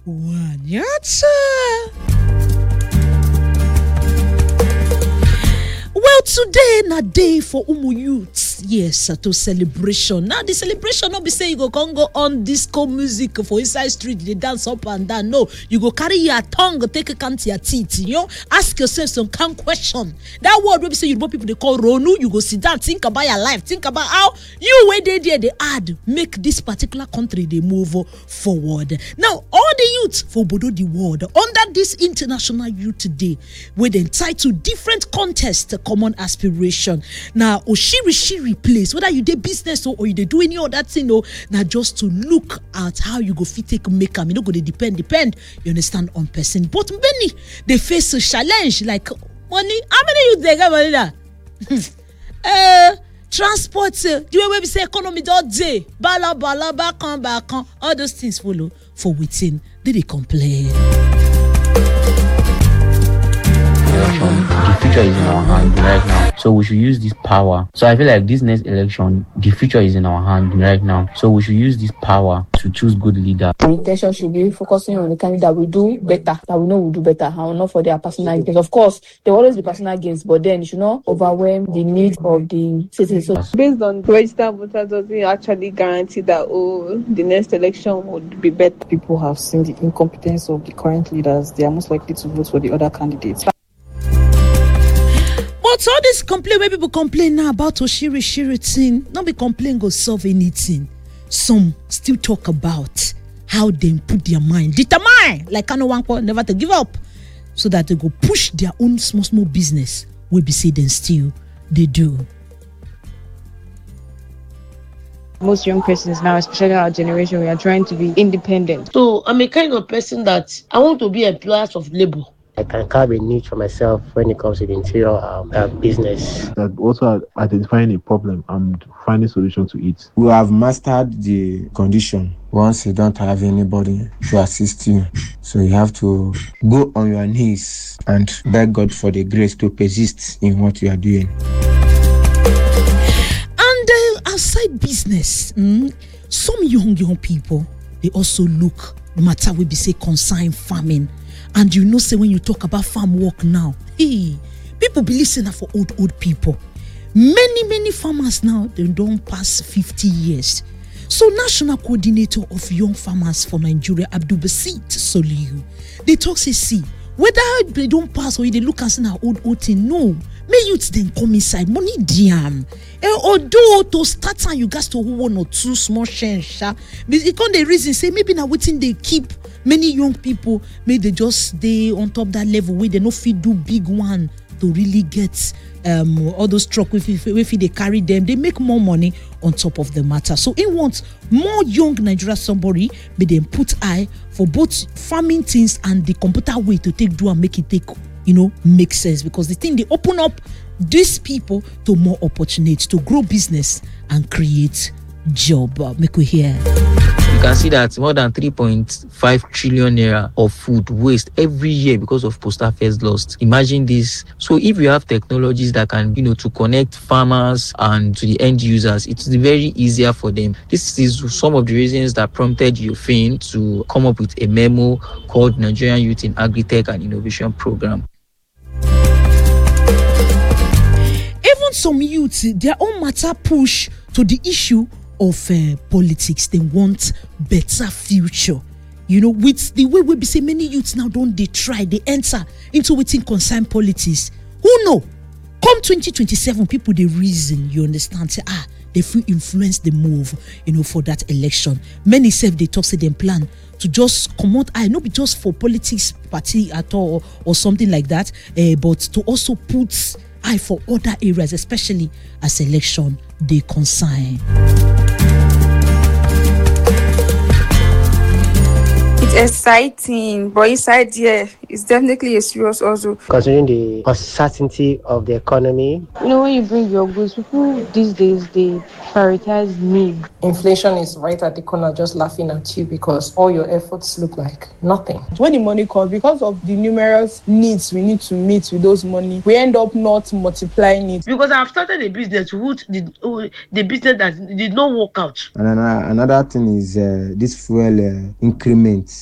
Wanyata. Well, today na day for Umu youths. Yes, to celebration. Now the celebration not be say you go on disco music for inside street, they dance up and down. No, you go carry your tongue, take a count your teeth. You know, ask yourself some kind question. That word will be say you people they call Ronu. You go sit down, think about your life, think about how you where they add make this particular country they move forward. Now all the youths for Bodo the world under this International Youth Day, with entitled different contests. Common aspiration. Now, Oshiri place, whether you do business or you do any other thing, now just to look at how you go fit take make them. You know, go they depend, you understand, on person. But many they face a challenge like money. How many you they get money now? Transport, the way we say economy all day, bala back on, all those things follow for within. They complain. The future is in our hand right now, so we should use this power. So I feel like this next election, the future is in our hand right now, so we should use this power to choose good leaders. The intention should be focusing on the candidate that will do better, that we know will do better, and not for their personal gains. Of course, there will always be personal gains, but then it should not overwhelm the needs of the citizens. So based on registered voters, doesn't actually guarantee that the next election would be better. People have seen the incompetence of the current leaders. They are most likely to vote for the other candidates. But all this complaint where people complain now about Oshiri thing, not be complain go solve anything. Some still talk about how they put their mind, determine, like I know one never to give up, so that they go push their own small business. We be say then still they do. Most young persons now, especially our generation, we are trying to be independent. So I'm a kind of person that I want to be employers of labor. I can carve a niche for myself when it comes to the interior business. That also identifying a problem and finding solution to it. We have mastered the condition. Once you don't have anybody to assist you, so you have to go on your knees and beg God for the grace to persist in what you are doing. And outside business, some young people, they also look, no matter we be say consign farming. And you know, say when you talk about farm work now, hey, people believe say that for old people. Many farmers now, they don't pass 50 years. So National Coordinator of Young Farmers for Nigeria, Abdul Basit Soliu, they talk say, see, whether they don't pass or they look and say na old thing, no. May youths then come inside, money diam. Although to start and you got to one or two small change, it can't the reason say maybe now waiting they keep many young people, may they just stay on top that level where they no fit do big one to really get all those truck if they carry them, they make more money on top of the matter. So it wants more young Nigeria somebody, but then put eye for both farming things and the computer way to take do and make it take, make sense, because the thing they open up these people to more opportunities to grow business and create job. Make we hear. You can see that more than 3.5 trillion naira of food waste every year because of postal fares lost. Imagine this. So if you have technologies that can, to connect farmers and to the end users, it's very easier for them. This is some of the reasons that prompted UFIN to come up with a memo called Nigerian Youth in Agri-Tech and Innovation Program. Even some youths, their own matter push to the issue of politics. They want better future. With the way we be say many youths now don't they try, they enter into waiting concern politics. Who know? Come 2027, people they reason, you understand? Say, they feel influence the move, for that election. Many self they talk say them plan to just come out, not be just for politics party at all or something like that, but to also put eye for other areas, especially as election they concern. It's exciting, but inside here, it's definitely a serious also. Considering the uncertainty of the economy. When you bring your goods, people these days, they prioritize need. Inflation is right at the corner just laughing at you because all your efforts look like nothing. When the money comes, because of the numerous needs we need to meet with those money, we end up not multiplying it. Because I've started a business which the business that did not work out. And another thing is this fuel increments.